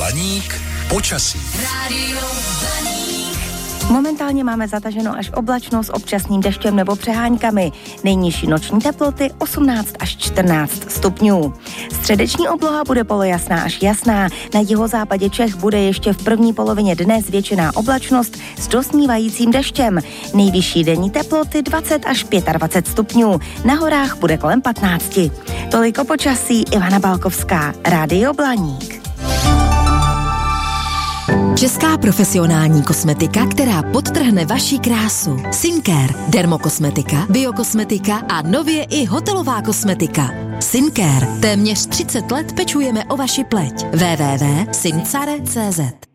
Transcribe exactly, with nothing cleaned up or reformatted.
Blaník počasí. Rádio Blaník. Momentálně máme zataženo až oblačno s občasným deštěm nebo přeháňkami. Nejnižší noční teploty osmnáct až čtrnáct stupňů. Středeční obloha bude polojasná až jasná. Na jihozápadě Čech bude ještě v první polovině dne zvětšená oblačnost s dosnívajícím deštěm. Nejvyšší denní teploty dvacet až dvacet pět stupňů. Na horách bude kolem patnáct. Toliko počasí, Ivana Balkovská, Rádio Blaník. Česká profesionální kosmetika, která podtrhne vaši krásu. Syncare, dermokosmetika, biokosmetika a nově i hotelová kosmetika. Syncare, téměř třicet let pečujeme o vaši pleť. w w w tečka syncare tečka cz